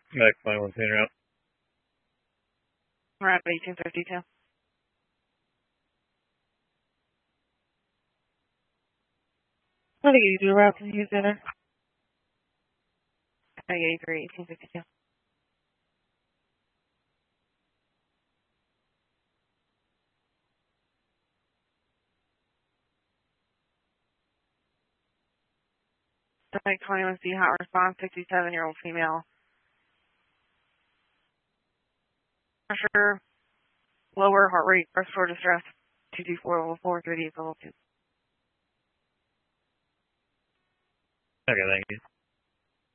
Back 21 Center out. We're at 1852. What do you do route to Hughes Center? 83, 1852. Like 21C, hot response, 67-year-old female. Pressure, lower heart rate, respiratory distress, 224 level 4, 3D level 2. Okay, thank you.